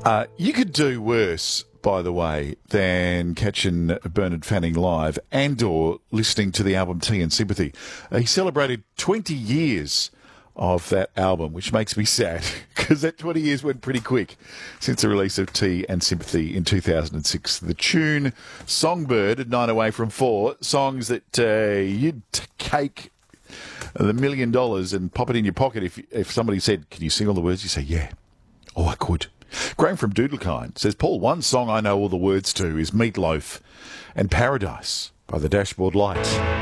You could do worse, by the way, than catching Bernard Fanning live and or listening to the album Tea and Sympathy. He celebrated 20 years of that album, which makes me sad because that 20 years went pretty quick since the release of Tea and Sympathy in 2006. The tune Songbird at 9 away from 4, songs that you'd cake the $1 million and pop it in your pocket if somebody said, "Can you sing all the words?" You say, "Yeah." "Oh, I could." Graham from Doodlekind says, "Paul, one song I know all the words to is Meatloaf and Paradise by the Dashboard Lights."